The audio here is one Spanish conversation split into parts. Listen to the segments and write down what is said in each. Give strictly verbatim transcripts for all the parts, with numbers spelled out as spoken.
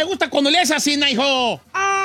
gusta cuando le haces así, hijo?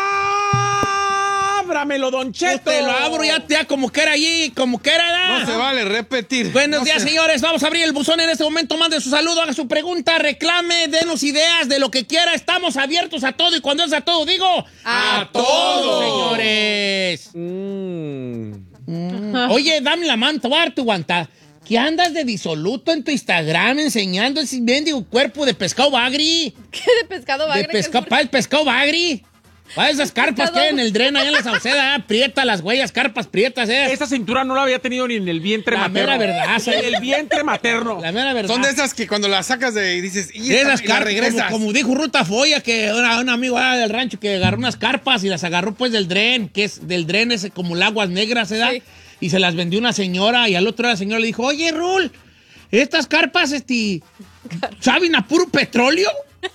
¡Ábramelo, Don Cheto! Te lo abro ya, ya como que era allí, como que era. ¿da? No se vale repetir. Buenos no días, se... señores. Vamos a abrir el buzón en este momento. Mande su saludo, haga su pregunta, reclame, denos ideas de lo que quiera. Estamos abiertos a todo. Y cuando es a todo, digo... ¡A, a todo, señores! Mm. Mm. Oye, dame la mano, te voy a dar tu guanta. ¿Qué andas de disoluto en tu Instagram enseñando ese mendigo cuerpo de pescado bagri? ¿Qué de pescado bagre? De pescado, para el pescado bagri. Para esas carpas que hay en el dren, allá en la Sauceda, prieta las huellas, carpas prietas, ¿eh? Esta cintura no la había tenido ni en el vientre La materno. mera verdad, En el vientre materno. La mera verdad. Son de esas que cuando las sacas de y dices, y De esta, esas y la carpas, regresas. como, como dijo Ruta Foya, que era un amigo ah, del rancho que agarró unas carpas y las agarró pues del dren, que es del dren ese como el aguas negras, ¿se da? Sí. Y se las vendió una señora y al otro día la señora le dijo, oye, Rul, estas carpas, este, ¿saben a puro petróleo?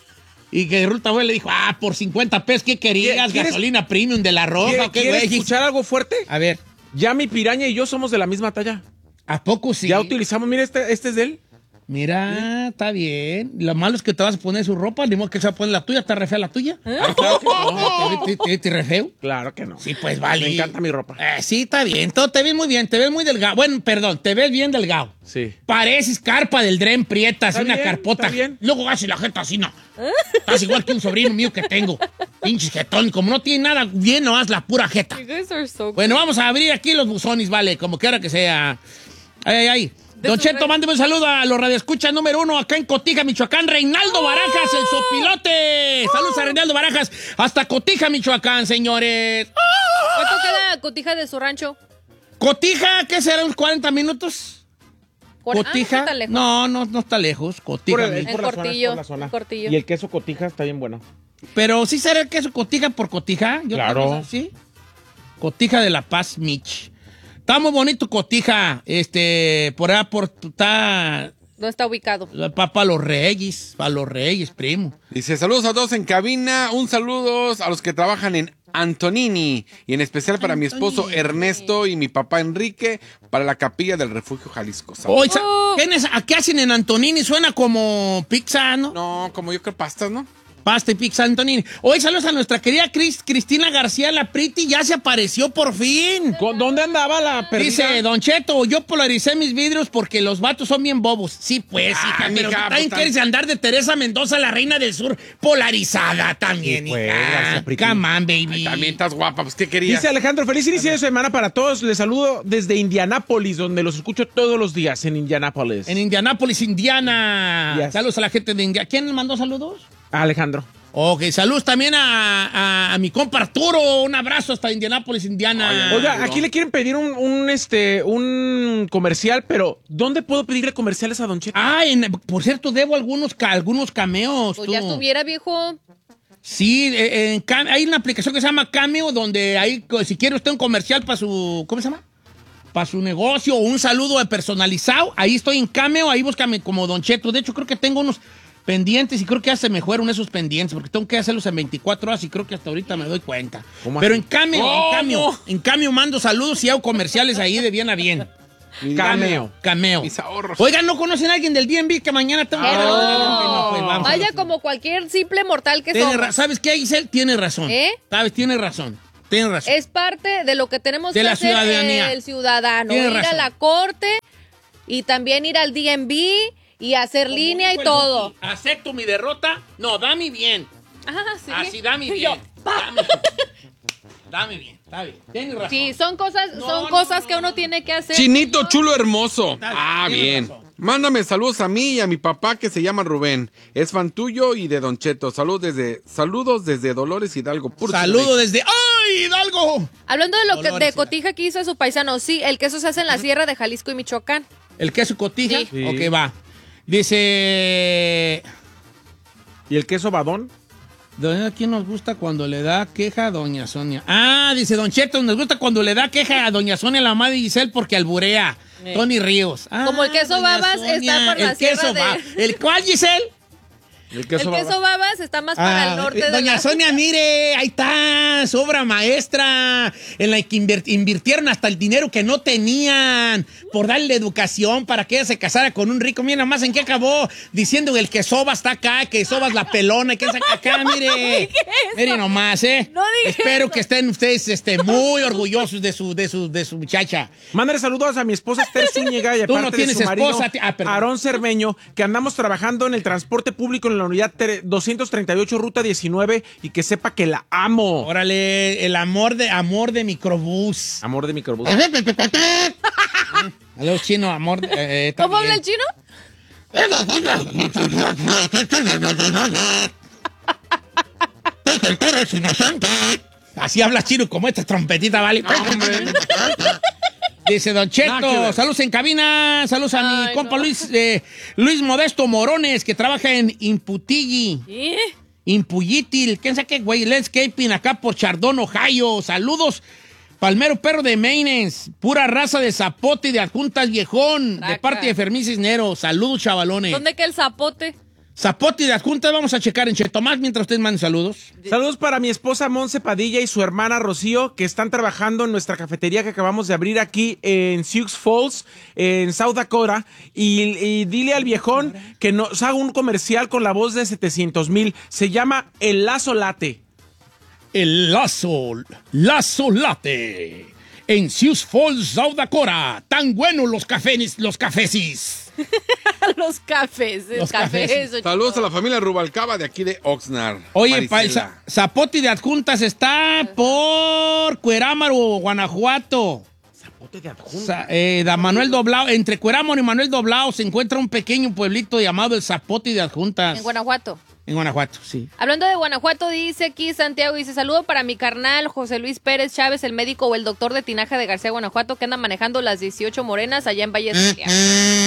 Y que Ruta Foya le dijo, ah, por cincuenta pesos, ¿qué querías? ¿Quieres- Gasolina premium de la roja, ¿Quieres, ¿qué ¿quieres güey? escuchar algo fuerte? A ver, Ya mi piraña y yo somos de la misma talla. ¿a poco sí? Ya utilizamos, mira, este, este es de él. Mira, está bien. Lo malo es que te vas a poner su ropa, ni modo que se va a poner la tuya, ¿está re fea la tuya? Ah, claro que no. ¿Te, te, te, te re feo? Claro que no. Sí, pues vale. Me encanta mi ropa. Eh, sí, está bien. Todo te ves muy bien. Te ves muy delgado. Bueno, perdón, te ves bien delgado. Sí. Pareces carpa del dren prieta, así Está una bien, carpota. está bien. Luego hace la gente así, no. Estás igual que un sobrino mío que tengo. Pinche jetón. Como no tiene nada bien, no haz la pura jeta. You guys are so Bueno, vamos a abrir aquí los buzones, vale, como quiera que sea. Ay, ay, ay. De Don sus Cheto, redes. mándeme un saludo a los radioescuchas número uno acá en Cotija, Michoacán. Reinaldo Barajas, el sopilote. Saludos a Reinaldo Barajas. Hasta Cotija, Michoacán, señores. ¿Cuánto queda Cotija de su rancho? Cotija, ¿qué será? ¿Unos cuarenta minutos? Por- ah, Cotija. no está lejos. No, no, no está lejos. Cotija. Por el- mi- En por la zona, Cortillo, por la zona. en Cortillo. Y el queso cotija está bien bueno. Pero sí será el queso Cotija por Cotija. Yo Claro. creo que sí. Cotija de La Paz, Mich. Está muy bonito Cotija. Este, por allá, por. Está. No está ubicado. Para los Reyes, para los Reyes, primo. Dice, saludos a todos en cabina, un saludo a los que trabajan en Antonini y en especial para mi esposo Ernesto y mi papá Enrique para la capilla del Refugio Jalisco. Saludos. Oye, Oh. ¿qué, es- ¿a qué hacen en Antonini? Suena como pizza, ¿no? No, como yo creo pastas, ¿no? Pasta y pizza Antonini. Hoy saludos a nuestra querida Cris- Cristina García, la Priti, ya se apareció por fin. ¿Con- ¿Dónde andaba la perdida? Dice, Don Cheto, yo polaricé mis vidrios porque los vatos son bien bobos. Sí, pues, Ah, hija, pero mija, también pues, quieres andar de Teresa Mendoza, la reina del sur, polarizada también, Sí, pues, hija. García Priti. Come on, baby. Ay, también estás guapa, pues ¿qué querías? Dice Alejandro, feliz inicio de semana para todos. Les saludo desde Indianápolis, donde los escucho todos los días en Indianápolis. En Indianápolis, Indiana. Yes. Saludos a la gente de Indiana. ¿Quién le mandó saludos? Alejandro. Ok, saludos también a, a, a mi compa Arturo. Un abrazo hasta Indianápolis, Indiana. Oiga, aquí le quieren pedir un, un, este, un comercial, pero ¿dónde puedo pedirle comerciales a Don Cheto? Ah, en- por cierto, debo algunos, ca- algunos cameos. Pues tú. ya estuviera, viejo. Sí, eh, en Cam- hay una aplicación que se llama Cameo, donde ahí, co- si quiere usted un comercial para su, ¿cómo se llama? Para su negocio o un saludo personalizado, ahí estoy en Cameo, ahí búscame como Don Cheto. De hecho, creo que tengo unos pendientes y creo que ya se me fueron esos pendientes, porque tengo que hacerlos en veinticuatro horas y creo que hasta ahorita me doy cuenta. ¿Cómo Pero así? en Cameo, en ¿Cómo? Cameo, en Cameo mando saludos y hago comerciales ahí de bien a bien. Cameo. Cameo. Mis ahorros. Oigan, ¿no conocen a alguien del D M V que mañana tengo que- Eh, no. No, pues vamos a Vaya ver. como cualquier simple mortal que Tiene somos. ra- ¿Sabes qué, Giselle? Tiene razón. ¿Eh? ¿Sabes? Tiene razón. Tiene razón. Es parte de lo que tenemos De que la hacer ciudadanía. el ciudadano. Tienes ir razón. a la corte y también ir al D M V y hacer Como línea y dijo el todo. Buki, ¿acepto mi derrota? No, dame bien. Ah, sí. Así, dame Y bien. yo, Dame, dame bien, está bien. Tienes razón. Sí, son cosas, No, son no, cosas no, que no, uno no. tiene que hacer. Chinito chulo hermoso. Está bien, Ah, tienes bien. razón. Mándame saludos a mí y a mi papá que se llama Rubén. Es fan tuyo y de Don Cheto. Saludos desde, saludos desde Dolores Hidalgo. Puro Saludo chido. desde... ¡Ay, Hidalgo! Hablando de lo que Dolores, de cotija que hizo su paisano, sí, el queso se hace en la sierra de Jalisco y Michoacán. ¿El queso cotija? Sí. Sí. Ok, va. Dice... ¿Y el queso badón? Doña, ¿quién nos gusta cuando le da queja a Doña Sonia? Ah, dice Don Cheto, nos gusta cuando le da queja a Doña Sonia, la mamá de Giselle, porque alburea. Eh. Tony Ríos. Ah, Como el queso Doña babas está por la el sierra queso de- ba- ¿El cuál, Giselle? El El queso, queso baba. babas está más para Ah, el norte de doña la... Sonia, mire, ahí está, su obra maestra, en la que invir- invirtieron hasta el dinero que no tenían por darle educación para que ella se casara con un rico. Mira nomás en qué acabó, diciendo que el que soba está acá, que sobas la pelona, que saca acá, mire. Mire nomás, ¿eh? No dije Espero eso. que estén ustedes este, muy orgullosos de su, de su, de su muchacha. Mándale saludos a mi esposa Esther Zúñiga y Tú no aparte tienes de su marido esposa, ti- ah, perdón. Aarón Cermeño, que andamos trabajando en el transporte público en la unidad tre- doscientos treinta y ocho, ruta diecinueve, y que sepa que la amo. Órale, el amor de, amor de microbús. Amor de microbús. Aló, chino, amor. eh, ¿Cómo también. habla el chino? Así habla chino, como esta trompetita, ¿vale? Dice Don Nada que Cheto, ver. saludos en cabina, saludos a mi Ay, compa no. Luis, eh, Luis Modesto Morones, que trabaja en Imputilli, ¿Eh? Impullitil, ¿quién sabe qué, güey? Landscaping, acá por Chardón, Ohio. Saludos, Palmero Perro de Mainens, pura raza de zapote y de adjuntas viejón, de Traca. parte de Fermín Cisneros. Saludos, chavalones. ¿Dónde queda el zapote? Zapote y de adjuntas vamos a checar en Chetomás mientras ustedes manden saludos. Saludos para mi esposa Monse Padilla y su hermana Rocío, que están trabajando en nuestra cafetería que acabamos de abrir aquí en Sioux Falls, en South Dakota. Y, y dile al viejón que nos haga un comercial con la voz de setecientos mil. Se llama El Lazo Late. El Lazo, Lazo Late, en Sioux Falls, South Dakota. Tan buenos los cafés, los cafesis. Los cafés. El Los café, cafés. eso, Saludos a chico. la familia Rubalcaba de aquí de Oxnard. Oye, pa, el Marisela. za- Zapote de Adjuntas está por Cuerámaro, Guanajuato. Zapote de adjunta. Sa- eh, da Manuel Doblao, entre Cuerámaro y Manuel Doblao se encuentra un pequeño pueblito llamado el Zapote de Adjuntas. En Guanajuato. En Guanajuato, sí. Hablando de Guanajuato, dice aquí Santiago, dice, saludo para mi carnal José Luis Pérez Chávez, el médico o el doctor de Tinaja de García, Guanajuato, que anda manejando las dieciocho morenas allá en Valle de Tierra.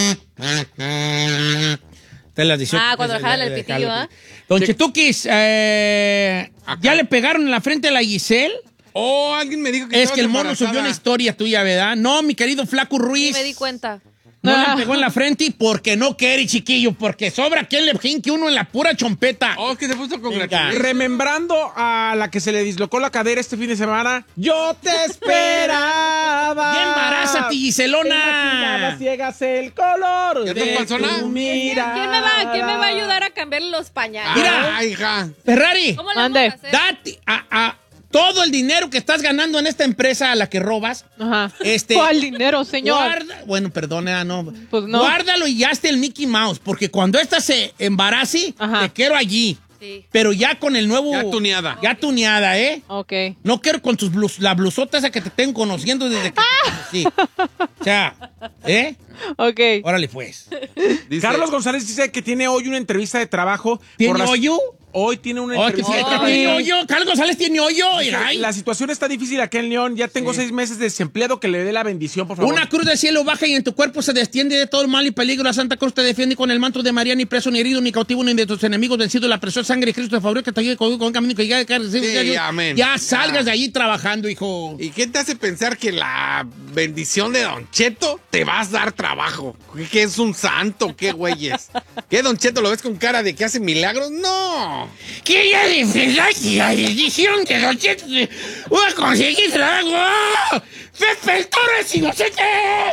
De las dieciocho. Ah, cuando le jalan el pitillo, ¿ah? Don Chetuquis, eh, ¿ya le pegaron en la frente a la Giselle? Oh, alguien me dijo que Es estabas que el mono embarazada. subió una historia tuya, ¿verdad? No, mi querido Flaco Sí, Ruiz. me di cuenta. No le pegó en la frente y porque no quiere, chiquillo, porque sobra quien le jinque uno en la pura chompeta. Oh, es que se puso con Venga. gratitud. Remembrando a la que se le dislocó la cadera este fin de semana, yo te esperaba. ¡Bien embarázate, Giselona! Ciegas el color ¿Ya de estás panzona? tu mirada. ¿Quién me va, quién me va a ayudar a cambiarle los pañales? Mira. Ah, hija. Ferrari, ¿Cómo le Mande. vamos a hacer? date a, a todo el dinero que estás ganando en esta empresa a la que robas. Ajá. Este, ¿Cuál dinero, señor? Guarda, bueno, perdona, no. Pues no. Guárdalo y ya esté el Mickey Mouse, porque cuando esta se embarace, Ajá. te quiero allí. Sí. Pero ya con el nuevo. Ya tuneada. Ya tuneada, ¿eh? Ok. No quiero con tus blus, la blusota esa que te tengo conociendo desde que te conocí. O sea, ¿eh? Ok. Órale, pues. Dice, Carlos González dice que tiene hoy una entrevista de trabajo. ¿Tiene por las- hoyo? Hoy tiene una Oh, que sí, entrevista que de trabajo. tiene hoyo. Carlos González tiene hoyo. Ay. La situación está difícil aquí en León. Ya tengo seis meses de desempleado. Que le dé la bendición, por favor. Una cruz del cielo baja y en tu cuerpo se destiende de todo el mal y peligro. La Santa Cruz te defiende con el manto de María, ni preso, ni herido, ni cautivo, ni de tus enemigos vencido. La preciosa sangre de Cristo te favorece que te ayude con un camino que llegue a Sí, amén. Ya salgas Ya. de allí trabajando, hijo. ¿Y qué te hace pensar que la bendición de Don Cheto te va a dar trabajo? ¿Que, que es un santo? ¿Qué güeyes? ¿Qué, Don Cheto, lo ves con cara de que hace milagros? ¡No! ¿Qué ya de la edición de Don Cheto? ¡Voy a conseguir trabajo! ¡Pepe Torres inocente!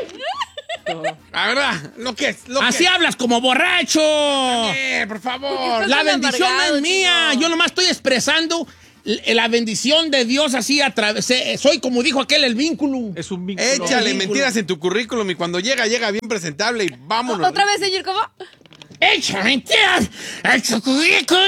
La verdad, lo que es, lo Así que hablas como borracho. Eh, por favor. La Estás bendición amargado, es mía. chico. Yo nomás estoy expresando l- la bendición de Dios así a través. eh, Soy, como dijo aquel, el vínculo. Es un vínculo. Échale Vínculo. mentiras en tu currículum y cuando llega, llega bien presentable y vámonos. Otra vez, señor, ¿cómo? ¡Echa mentiras en su currículo!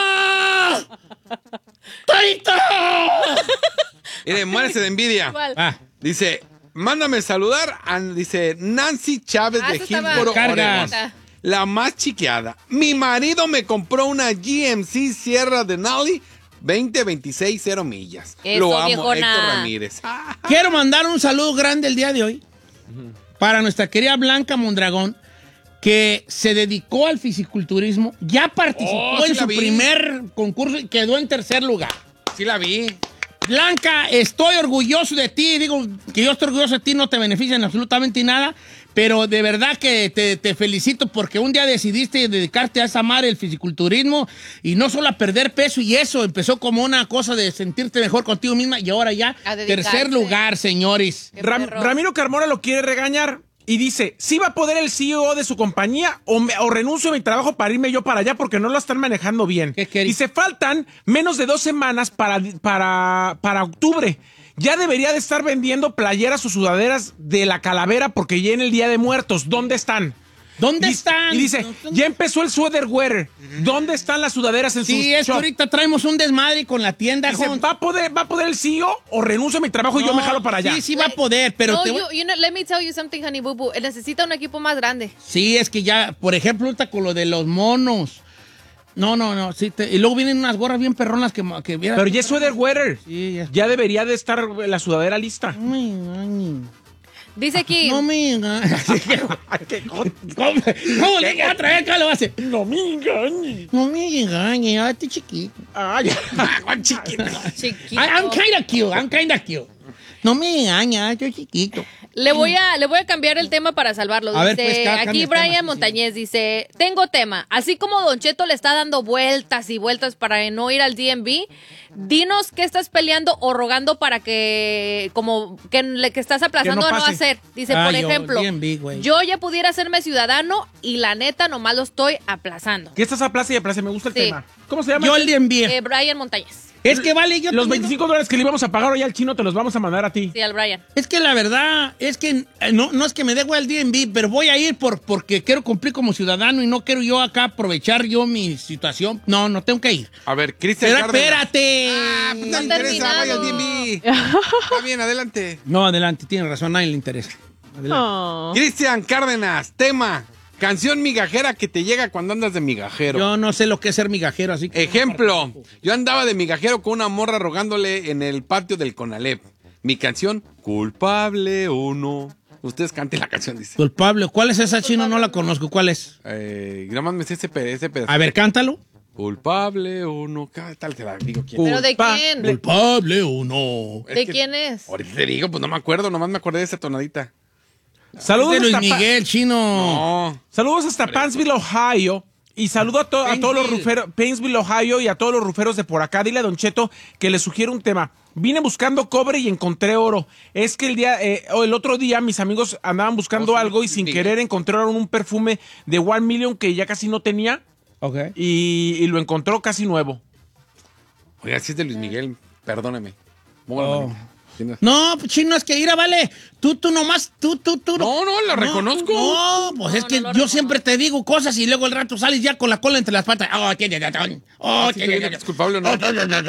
¡Torito! Mire, muérese de envidia. ¿Cuál? Ah, Dice, mándame saludar a, dice, Nancy Chávez Ah, de eso estaba- Hillsboro, Cargas. Oregon. La más chiqueada. Mi marido me compró una G M C Sierra Denali veinte veintiséis cero millas. Eso, Lo amo, viejona. Héctor Ramírez. Ah, quiero mandar un saludo grande el día de hoy para nuestra querida Blanca Mondragón, que se dedicó al fisiculturismo. Ya participó Oh, sí en la su vi. primer concurso y quedó en tercer lugar. sí la vi. Blanca, estoy orgulloso de ti. Digo que yo estoy orgulloso de ti, no te benefician absolutamente nada. pero de verdad que te, te felicito porque un día decidiste dedicarte a esa madre, el fisiculturismo, y no solo a perder peso y eso, empezó como una cosa de sentirte mejor contigo misma y ahora ya, tercer lugar, señores. Ram, Ramiro Carmona lo quiere regañar. Y dice, ¿sí va a poder el C E O de su compañía o, me, o renuncio a mi trabajo para irme yo para allá porque no lo están manejando bien? Y se faltan menos de dos semanas para, para, para octubre. Ya debería de estar vendiendo playeras o sudaderas de la calavera porque ya en el Día de Muertos. ¿Dónde están? ¿Dónde dice, están? Y dice, ya empezó el sweater weather. ¿Dónde están las sudaderas en su Sí, es que ahorita traemos un desmadre con la tienda. Dice, ¿va a poder, va a poder el C E O o renuncio a mi trabajo no, y yo me jalo para allá? Sí, sí va a poder, pero no, te you, you know, let me tell you something, honey boo boo. Necesita un equipo más grande. Sí, es que ya, por ejemplo, ahorita con lo de los monos. No, no, no. Sí te... Y luego vienen unas gorras bien perronas que, que viera. Pero ya es sweater weather. Sí, ya. Ya debería de estar la sudadera lista. No me engañes. Dice aquí. No me engañes. ¿Cómo, ¿Cómo le diga otra vez? ¿Cómo lo hace? No me engañes. No me engañes. Ah, este chiquito. Ay, chiquito. Chiquito. I'm kind of cute. I'm kind of cute. No me engañes. Estoy chiquito. Le voy a le voy a cambiar el tema para salvarlo. A Dice, ver, pues, cada, aquí Brian tema, Montañez sí. dice, tengo tema. Así como Don Cheto le está dando vueltas y vueltas para no ir al D M V, dinos qué estás peleando o rogando para que, como, que, que estás aplazando a no, no hacer. Dice, ah, por yo, ejemplo, D M V, yo ya pudiera hacerme ciudadano y la neta nomás lo estoy aplazando. ¿Qué estás aplaza y aplaza? Me gusta el sí. tema. ¿Cómo se llama? Yo el D M V. Eh, Brian Montañez. Es que vale, yo los veinticinco dólares que le íbamos a pagar hoy al chino te los vamos a mandar a ti. Sí, al Brian. Es que la verdad, es que no, no es que me dé güey al D M V, pero voy a ir por, porque quiero cumplir como ciudadano y no quiero yo acá aprovechar yo mi situación. No, no tengo que ir. A ver, Cristian Pero espérate. Ah, pues no, no le interesa, vaya al D M V. Está bien, adelante. No, adelante, tiene razón, a nadie le interesa. Oh. Cristian Cárdenas, tema. Canción migajera que te llega cuando andas de migajero. Yo no sé lo que es ser migajero, así que... Ejemplo, yo andaba de migajero con una morra rogándole en el patio del Conalep. Mi canción, culpable o no. Ustedes canten la canción, dice. Culpable. ¿Cuál es esa, chino? No la conozco. ¿Cuál es? Eh, nada más me sé ese, ese pedazo. A ver, cántalo. Culpable o no. ¿Qué tal te la digo? ¿Quién? ¿Pero de quién? Culpable o no. ¿De que, quién es? Ahorita te digo, pues no me acuerdo. Nomás me acordé de esa tonadita. Saludos de Luis Miguel, chino. No. Saludos hasta Paintsville, Ohio. Y saludo a, to a todos los ruferos, Paintsville, Ohio, y a todos los ruferos de por acá. Dile a Don Cheto que le sugiero un tema. Vine buscando cobre y encontré oro. Es que el día, eh, o el otro día mis amigos andaban buscando oh, sí, algo y sin Miguel. querer encontraron un perfume de One Million que ya casi no tenía. Okay. Y, y lo encontró casi nuevo. Oiga, si es de Luis Miguel, perdóneme. Oh. No, chino, es que ira, vale. Tú, tú nomás, tú, tú, tú. No, no, la no, reconozco. No, pues no, es que no, no, yo no, siempre te digo cosas y luego el rato sales ya con la cola entre las patas. Oh, tiene razón. Oh, tiene razón. ¿Es culpable o no?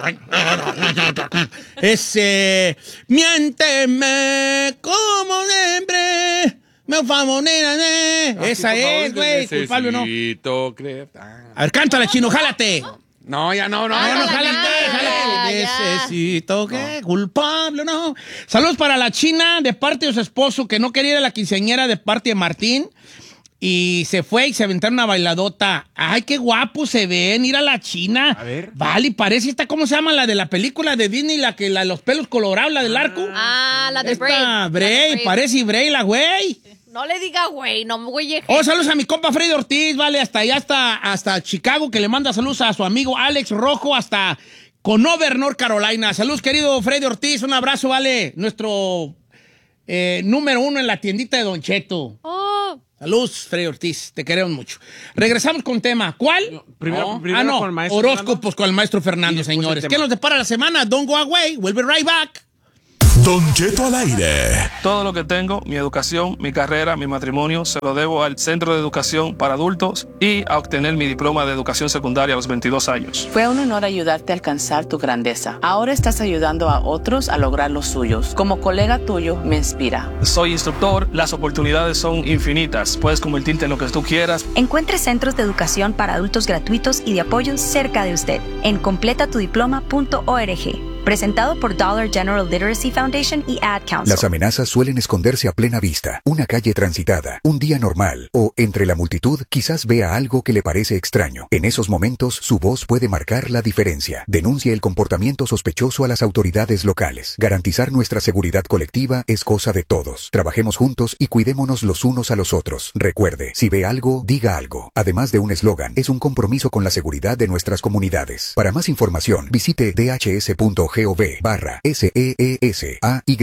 Ese, miénteme como siempre. Me famonera, ¿eh? Esa es, güey. Culpable o no. A ver, cántala, chino, jálate. No, ya no, no. Ah, no, no, jálate, jálate. Necesito que culpable, no. Saludos para la China de parte de su esposo que no quería ir a la quinceañera de parte de Martín. Y se fue y se aventaron una bailadota. Ay, qué guapo se ven. Ir a la China. A ver. Vale, parece esta, ¿cómo se llama? La de la película de Disney, la que la, los pelos colorados, la del arco. Ah, la de esta, Brave. Brave, Brave. Parece Brave, la güey. No le diga güey, no güey. Oh, saludos a mi compa Freddy Ortiz, vale, hasta allá, hasta, hasta Chicago, que le manda saludos a su amigo Alex Rojo, hasta Conover, North Carolina. Saludos, querido Freddy Ortiz, un abrazo, vale, nuestro eh, número uno en la tiendita de Don Cheto. Oh. Saludos, Freddy Ortiz, te queremos mucho. Regresamos con tema, ¿cuál? No, primero, no. primero ah, no, con el maestro horóscopos Fernando. con el maestro Fernando, señores. ¿Qué nos depara la semana? Don't go away, we'll be right back. Don Cheto al aire. Todo lo que tengo, mi educación, mi carrera, mi matrimonio, se lo debo al Centro de Educación para Adultos y a obtener mi diploma de educación secundaria a los veintidós años. Fue un honor ayudarte a alcanzar tu grandeza. Ahora estás ayudando a otros a lograr los suyos. Como colega tuyo, me inspira. Soy instructor, las oportunidades son infinitas. Puedes convertirte en lo que tú quieras. Encuentre centros de educación para adultos gratuitos y de apoyo cerca de usted en completa tu diploma punto org. Presentado por Dollar General Literacy Foundation y Ad Council. Las amenazas suelen esconderse a plena vista. Una calle transitada, un día normal o entre la multitud quizás vea algo que le parece extraño. En esos momentos su voz puede marcar la diferencia. Denuncie el comportamiento sospechoso a las autoridades locales. Garantizar nuestra seguridad colectiva es cosa de todos. Trabajemos juntos y cuidémonos los unos a los otros. Recuerde, si ve algo, diga algo. Además de un eslogan, es un compromiso con la seguridad de nuestras comunidades. Para más información, visite d h s punto gov barra S E E S A Y.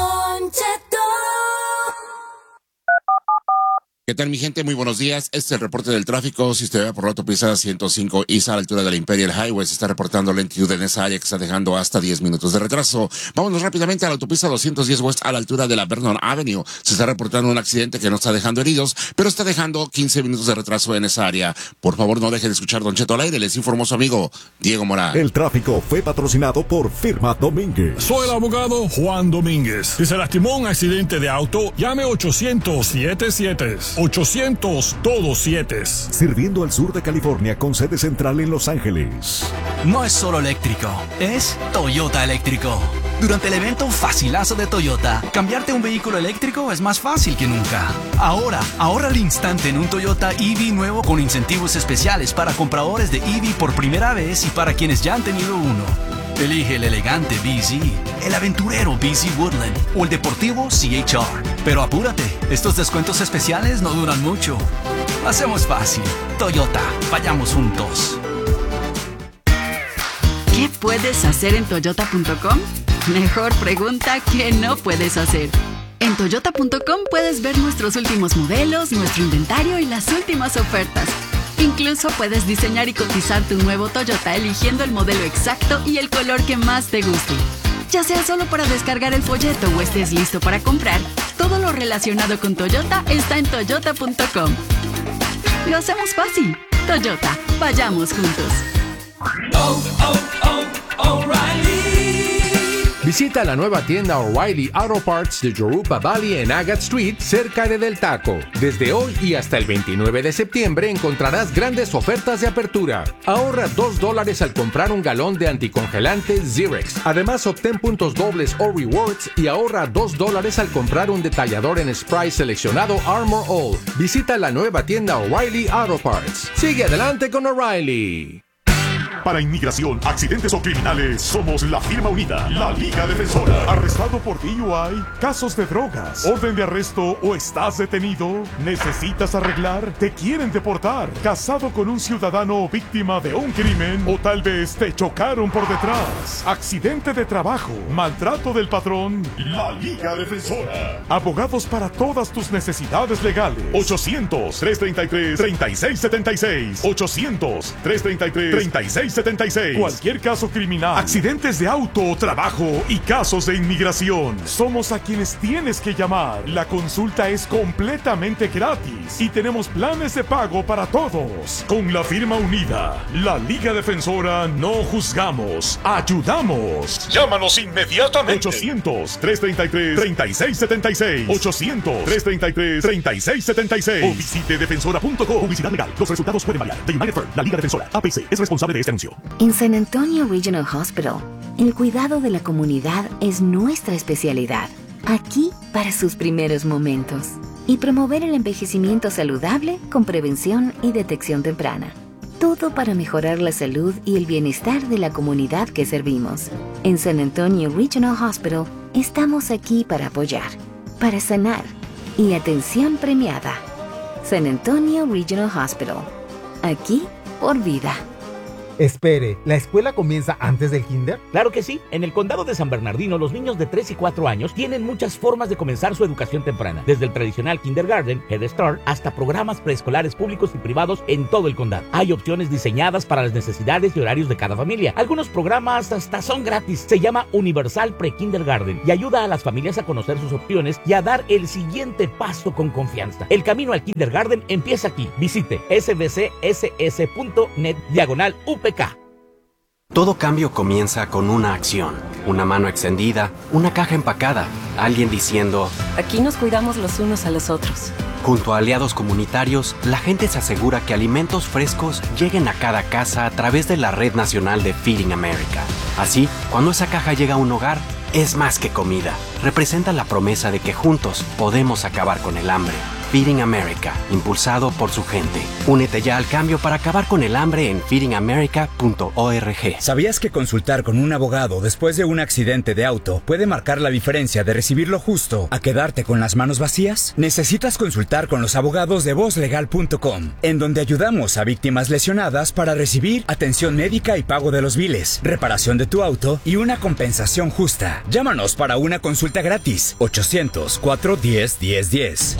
¿Qué tal, mi gente? Muy buenos días. Este es el reporte del tráfico. Si usted va por la autopista ciento cinco East a la altura de la Imperial Highway, se está reportando lentitud en esa área que está dejando hasta diez minutos de retraso. Vámonos rápidamente a la autopista doscientos diez West a la altura de la Vernon Avenue. Se está reportando un accidente que no está dejando heridos, pero está dejando quince minutos de retraso en esa área. Por favor, no deje de escuchar Don Cheto al aire. Les informó su amigo Diego Morán. El tráfico fue patrocinado por Firma Domínguez. Soy el abogado Juan Domínguez. Si se lastimó un accidente de auto, llame ochocientos siete siete. ochocientos todos siete. Sirviendo al sur de California con sede central en Los Ángeles. No es solo eléctrico, es Toyota eléctrico. Durante el evento Facilazo de Toyota, cambiarte un vehículo eléctrico es más fácil que nunca. Ahora, ahorra al instante en un Toyota E V nuevo con incentivos especiales para compradores de E V por primera vez y para quienes ya han tenido uno. Elige el elegante B Z, el aventurero B Z Woodland o el deportivo C H R. Pero apúrate, estos descuentos especiales no duran mucho. Hacemos fácil. Toyota, vayamos juntos. ¿Qué puedes hacer en toyota punto com? Mejor pregunta que no puedes hacer. En toyota punto com puedes ver nuestros últimos modelos, nuestro inventario y las últimas ofertas. Incluso puedes diseñar y cotizar tu nuevo Toyota eligiendo el modelo exacto y el color que más te guste. Ya sea solo para descargar el folleto o estés listo para comprar, todo lo relacionado con Toyota está en toyota punto com. Lo hacemos fácil. Toyota, vayamos juntos. Oh, oh, oh, O'Reilly. Visita la nueva tienda O'Reilly Auto Parts de Yoruba Valley en Agate Street, cerca de Del Taco. Desde hoy y hasta el veintinueve de septiembre encontrarás grandes ofertas de apertura. Ahorra dos dólares al comprar un galón de anticongelante Zirex. Además, obtén puntos dobles o rewards y ahorra dos dólares al comprar un detallador en spray seleccionado Armor All. Visita la nueva tienda O'Reilly Auto Parts. Sigue adelante con O'Reilly. Para inmigración, accidentes o criminales, somos la firma unida, la Liga Defensora. ¿Arrestado por D U I? ¿Casos de drogas? ¿Orden de arresto o estás detenido? ¿Necesitas arreglar? ¿Te quieren deportar? ¿Casado con un ciudadano o víctima de un crimen? ¿O tal vez te chocaron por detrás? ¿Accidente de trabajo? ¿Maltrato del patrón? La Liga Defensora. Abogados para todas tus necesidades legales. ochocientos, trescientos treinta y tres, treinta y seis setenta y seis. ochocientos, trescientos treinta y tres, treinta y seis setenta y seis. Cualquier caso criminal, accidentes de auto, trabajo y casos de inmigración. Somos a quienes tienes que llamar. La consulta es completamente gratis y tenemos planes de pago para todos. Con la firma unida, la Liga Defensora, no juzgamos, ayudamos. Llámanos inmediatamente. ochocientos, trescientos treinta y tres, treinta y seis setenta y seis. ochocientos, trescientos treinta y tres, treinta y seis setenta y seis. O visite defensora punto com. Publicidad legal. Los resultados pueden variar. The United Firm, la Liga Defensora, A P C, es responsable de este anuncio. En San Antonio Regional Hospital, el cuidado de la comunidad es nuestra especialidad. Aquí para sus primeros momentos. Y promover el envejecimiento saludable con prevención y detección temprana. Todo para mejorar la salud y el bienestar de la comunidad que servimos. En San Antonio Regional Hospital, estamos aquí para apoyar, para sanar y atención premiada. San Antonio Regional Hospital. Aquí por vida. Espere, ¿la escuela comienza antes del kinder? Claro que sí. En el condado de San Bernardino, los niños de tres y cuatro años tienen muchas formas de comenzar su educación temprana. Desde el tradicional kindergarten, Head Start, hasta programas preescolares públicos y privados en todo el condado. Hay opciones diseñadas para las necesidades y horarios de cada familia. Algunos programas hasta son gratis. Se llama Universal Pre-Kindergarten y ayuda a las familias a conocer sus opciones y a dar el siguiente paso con confianza. El camino al kindergarten empieza aquí. Visite s b c s s punto net diagonal U P K. Todo cambio comienza con una acción, una mano extendida, una caja empacada, alguien diciendo, aquí nos cuidamos los unos a los otros. Junto a aliados comunitarios, la gente se asegura que alimentos frescos lleguen a cada casa a través de la Red Nacional de Feeding America. Así, cuando esa caja llega a un hogar, es más que comida. Representa la promesa de que juntos podemos acabar con el hambre. Feeding America, impulsado por su gente. Únete ya al cambio para acabar con el hambre en feeding america punto org. ¿Sabías que consultar con un abogado después de un accidente de auto puede marcar la diferencia de recibir lo justo a quedarte con las manos vacías? Necesitas consultar con los abogados de voz legal punto com, en donde ayudamos a víctimas lesionadas para recibir atención médica y pago de los biles, reparación de tu auto y una compensación justa. Llámanos para una consulta gratis. ochocientos, cuatro diez, diez diez.